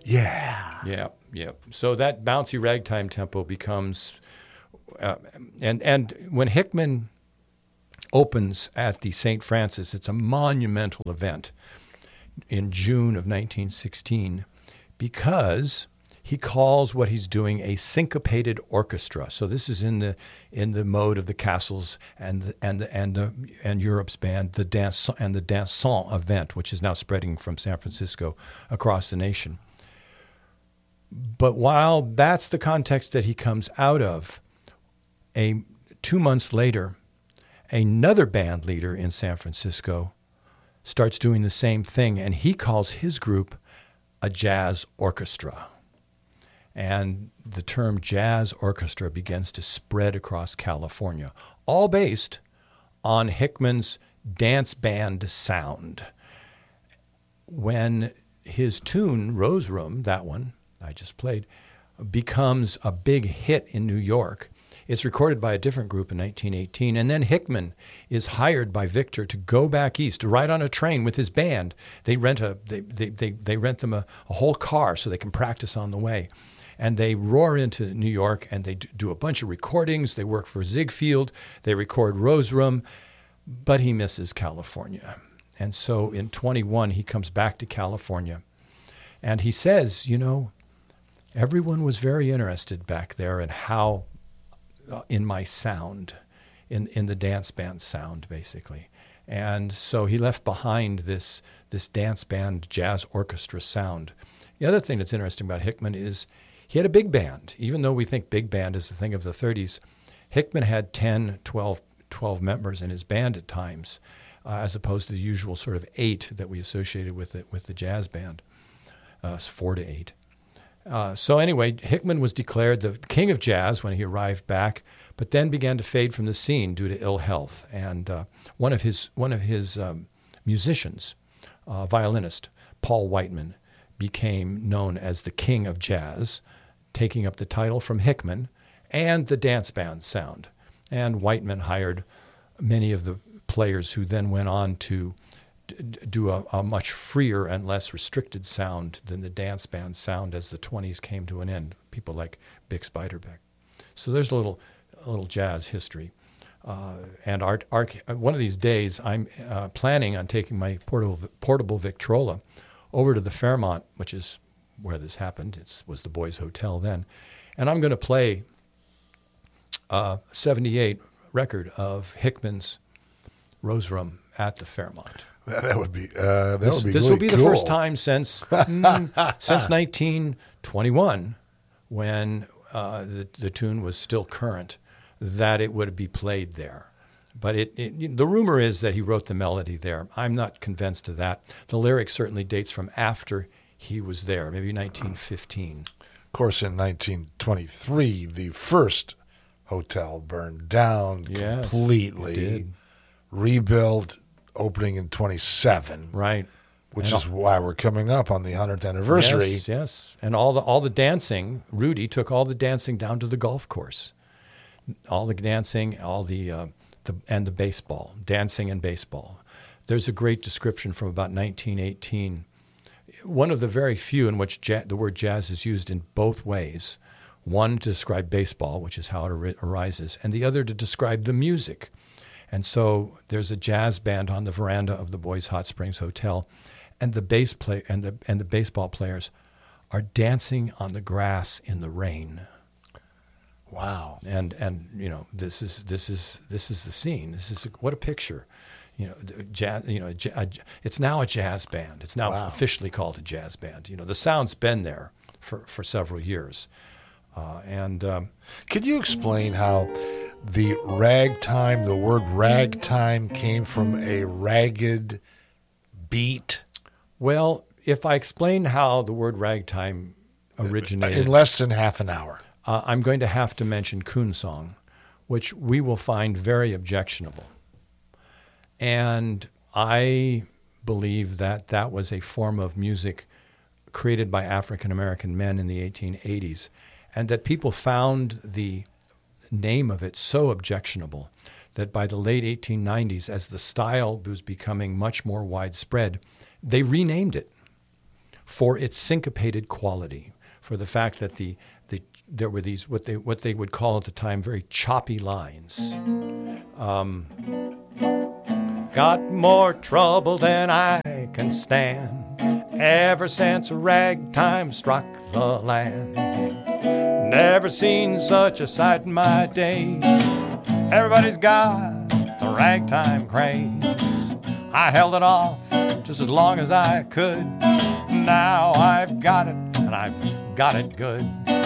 Yeah. Yeah. So that bouncy ragtime tempo becomes, and when Hickman opens at the St. Francis, it's a monumental event in June of 1916 because he calls what he's doing a syncopated orchestra. So this is in the mode of the Castles and Europe's band, the Dansant event, which is now spreading from San Francisco across the nation. But while that's the context that he comes out of, 2 months later, another band leader in San Francisco starts doing the same thing, and he calls his group a jazz orchestra. And the term jazz orchestra begins to spread across California, all based on Hickman's dance band sound. When his tune, Rose Room, that one I just played, becomes a big hit in New York, it's recorded by a different group in 1918, and then Hickman is hired by Victor to go back east, to ride on a train with his band. They rent them a whole car so they can practice on the way. And they roar into New York, and they do a bunch of recordings. They work for Ziegfeld. They record Rose Room, but he misses California. And so in 21, he comes back to California, and he says, everyone was very interested back there in how, in my sound, in the dance band sound, basically. And so he left behind this dance band jazz orchestra sound. The other thing that's interesting about Hickman is he had a big band. Even though we think big band is the thing of the 30s, Hickman had 10, 12 members in his band at times, as opposed to the usual sort of 8 that we associated with the jazz band, 4 to 8. So anyway, Hickman was declared the king of jazz when he arrived back, but then began to fade from the scene due to ill health. And one of his musicians, violinist Paul Whiteman, became known as the king of jazz, taking up the title from Hickman and the dance band sound. And Whiteman hired many of the players who then went on to do a much freer and less restricted sound than the dance band sound as the 20s came to an end, people like Bix Beiderbecke. So there's a little jazz history. And one of these days, I'm planning on taking my portable Victrola over to the Fairmont, which is where this happened. It was the Boys Hotel then. And I'm going to play a 78 record of Hickman's Rose Room at the Fairmont. That would be this really will be cool. The first time since 1921, when the tune was still current, that it would be played there. But the rumor is that he wrote the melody there. I'm not convinced of that. The lyric certainly dates from after he was there, maybe 1915. Of course, in 1923, the first hotel burned down completely. It did. Rebuilt, opening in 27. Right. Which is why we're coming up on the 100th anniversary. Yes. And all the dancing, Rudy took all the dancing down to the golf course. All the dancing, and the baseball, dancing and baseball. There's a great description from about 1918, one of the very few in which the word jazz is used in both ways. One to describe baseball, which is how it arises, and the other to describe the music. And so there's a jazz band on the veranda of the Boys Hot Springs Hotel, and the the baseball players are dancing on the grass in the rain. Wow! And this is the scene. What a picture. Jazz. It's now a jazz band. It's now officially called a jazz band. The sound's been there for several years. Could you explain how the word ragtime came from a ragged beat? Well, if I explain how the word ragtime originated in less than half an hour, I'm going to have to mention coonsong, which we will find very objectionable. And I believe that was a form of music created by African American men in the 1880s, and that people found the name of it so objectionable that by the late 1890s, as the style was becoming much more widespread, they renamed it. for its syncopated quality, for the fact that there were these what they would call at the time very choppy lines. Got more trouble than I can stand ever since ragtime struck the land. Never seen such a sight in my days. Everybody's got the ragtime craze. I held it off just as long as I could. Now I've got it, and I've got it good.